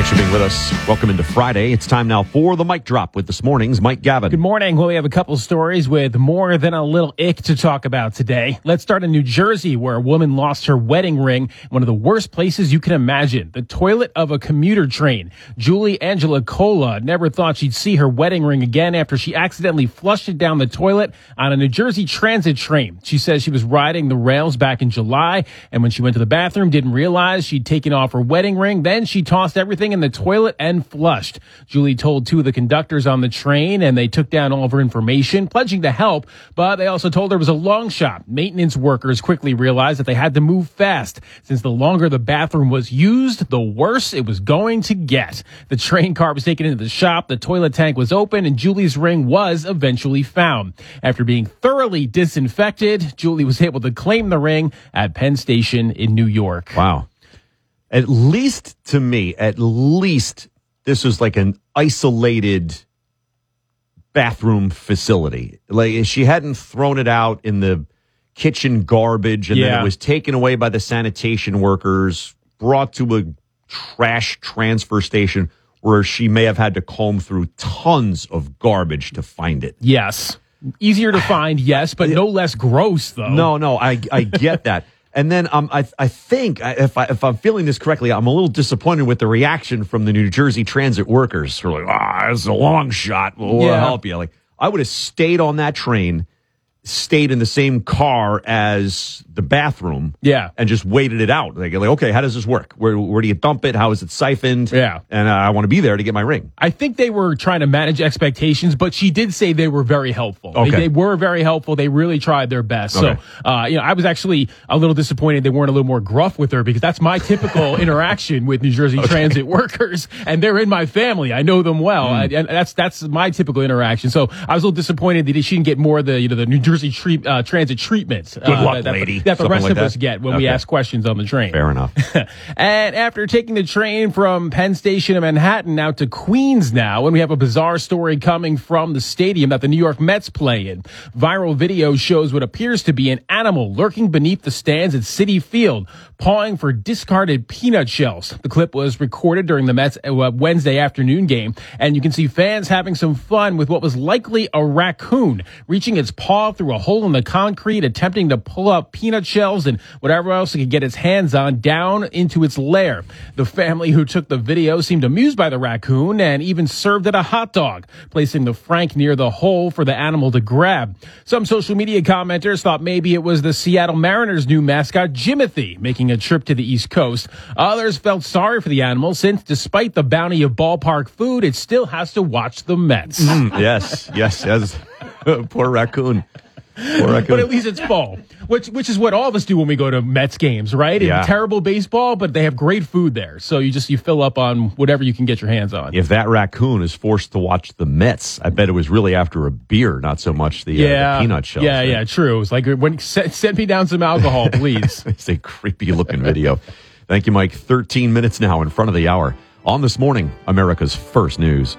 Thanks for being with us. Welcome into Friday. It's time now for the Mic Drop with this morning's Mike Gavin. Good morning. Well, we have a couple stories with more than a little ick to talk about today. Let's start in New Jersey, where a woman lost her wedding ring, one of the worst places you can imagine, the toilet of a commuter train. Julie Angela Cola never thought she'd see her wedding ring again after she accidentally flushed it down the toilet on a New Jersey Transit train. She says she was riding the rails back in July, and when she went to the bathroom, didn't realize she'd taken off her wedding ring. Then she tossed everything in the toilet and flushed. Julie told two of the conductors on the train, and they took down all of her information, pledging to help, but they also told her it was a long shot. Maintenance workers quickly realized that they had to move fast, since the longer the bathroom was used, the worse it was going to get. The train car was taken into the shop, the toilet tank was open, and Julie's ring was eventually found. After being thoroughly disinfected, Julie was able to claim the ring at Penn Station in New York. Wow. At least to me, this was like an isolated bathroom facility. Like she hadn't thrown it out in the kitchen garbage and then it was taken away by the sanitation workers, brought to a trash transfer station where she may have had to comb through tons of garbage to find it. Yes. Easier to find, yes, but no less gross, though. No, I get that. And then I think, if I'm feeling this correctly, I'm a little disappointed with the reaction from the New Jersey Transit workers. Who are like, it's a long shot. We'll help you. Like, I would have stayed on that train, stayed in the same car as the bathroom, and just waited it out. Like, okay, how does this work? Where do you dump it? How is it siphoned? Yeah, and I want to be there to get my ring. I think they were trying to manage expectations, but she did say they were very helpful. Okay. They were very helpful. They really tried their best. Okay. So, I was actually a little disappointed they weren't a little more gruff with her, because that's my typical interaction with New Jersey Transit workers, and they're in my family. I know them well, and that's my typical interaction. So I was a little disappointed that she didn't get more of the the New Jersey Transit treatment. Good luck, lady. That the rest of us get when we ask questions on the train. Fair enough. And after taking the train from Penn Station in Manhattan out to Queens now, and we have a bizarre story coming from the stadium that the New York Mets play in. Viral video shows what appears to be an animal lurking beneath the stands at Citi Field, pawing for discarded peanut shells. The clip was recorded during the Mets Wednesday afternoon game, and you can see fans having some fun with what was likely a raccoon, reaching its paw through a hole in the concrete, attempting to pull up peanut shells and whatever else it could get its hands on down into its lair. The family who took the video seemed amused by the raccoon and even served it a hot dog, placing the frank near the hole for the animal to grab. Some social media commenters thought maybe it was the Seattle Mariners' new mascot, Jimothy, making a trip to the East Coast. Others felt sorry for the animal, since despite the bounty of ballpark food, it still has to watch the Mets. Yes. Poor raccoon. But at least it's fall, which is what all of us do when we go to Mets games, right? Yeah. And terrible baseball, but they have great food there. So you fill up on whatever you can get your hands on. If that raccoon is forced to watch the Mets, I bet it was really after a beer, not so much the peanut shells. Yeah, true. It was like, send me down some alcohol, please. It's a creepy looking video. Thank you, Mike. 13 minutes now in front of the hour. On This Morning, America's First News.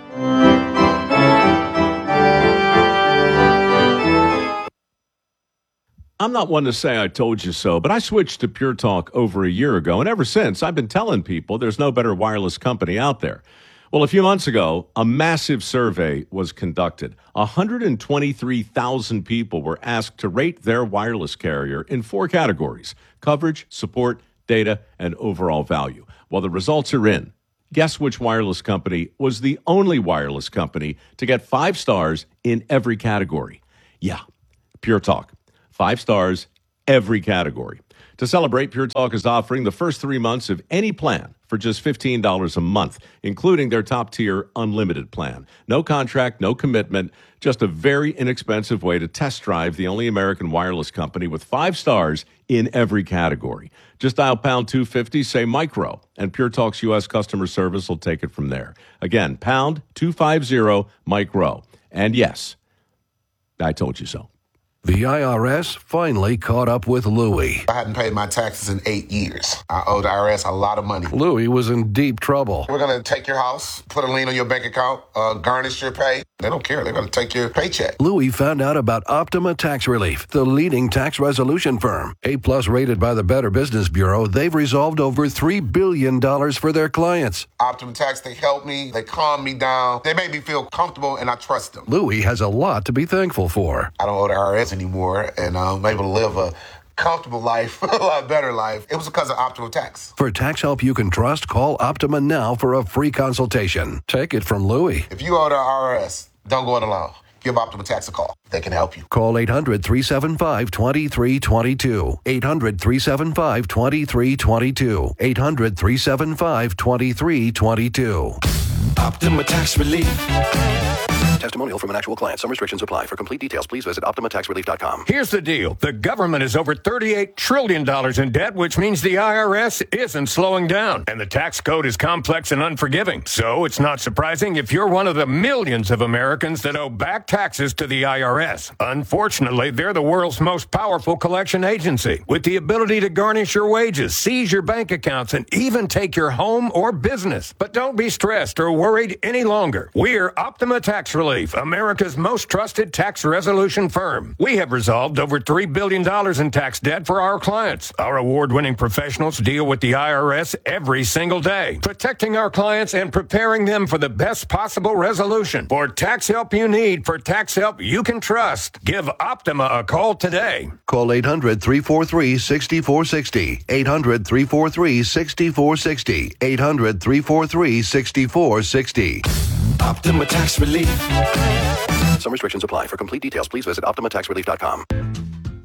I'm not one to say I told you so, but I switched to Pure Talk over a year ago, and ever since, I've been telling people there's no better wireless company out there. Well, a few months ago, a massive survey was conducted. 123,000 people were asked to rate their wireless carrier in 4 categories: coverage, support, data, and overall value. Well, the results are in. Guess which wireless company was the only wireless company to get 5 stars in every category? Yeah, Pure Talk. 5 stars, every category. To celebrate, Pure Talk is offering the first 3 months of any plan for just $15 a month, including their top-tier unlimited plan. No contract, no commitment, just a very inexpensive way to test drive the only American wireless company with 5 stars in every category. Just dial pound 250, say micro, and Pure Talk's U.S. customer service will take it from there. Again, pound 250, micro. And yes, I told you so. The IRS finally caught up with Louie. I hadn't paid my taxes in 8 years. I owed the IRS a lot of money. Louie was in deep trouble. We're going to take your house, put a lien on your bank account, garnish your pay. They don't care. They're going to take your paycheck. Louie found out about Optima Tax Relief, the leading tax resolution firm. A-plus rated by the Better Business Bureau, they've resolved over $3 billion for their clients. Optima Tax, they helped me. They calmed me down. They made me feel comfortable, and I trust them. Louie has a lot to be thankful for. I don't owe the IRS anymore, and I'm able to live a comfortable life, a lot better life. It was because of Optima Tax. For tax help you can trust, call Optima now for a free consultation. Take it from Louie. If you owe the IRS, don't go it alone. Give Optima Tax a call. They can help you. Call 800-375-2322. 800-375-2322. 800-375-2322. Optima Tax Relief. Testimonial from an actual client. Some restrictions apply. For complete details, please visit OptimaTaxRelief.com. Here's the deal. The government is over $38 trillion in debt, which means the IRS isn't slowing down. And the tax code is complex and unforgiving. So it's not surprising if you're one of the millions of Americans that owe back taxes to the IRS. Unfortunately, they're the world's most powerful collection agency, with the ability to garnish your wages, seize your bank accounts, and even take your home or business. But don't be stressed or worried any longer. We're Optima Tax Relief, America's most trusted tax resolution firm. We have resolved over $3 billion in tax debt for our clients. Our award-winning professionals deal with the IRS every single day, protecting our clients and preparing them for the best possible resolution. For tax help you need, for tax help you can trust, give Optima a call today. Call 800-343-6460. 800-343-6460. 800-343-6460. Optima Tax Relief. Some restrictions apply. For complete details, please visit OptimaTaxRelief.com.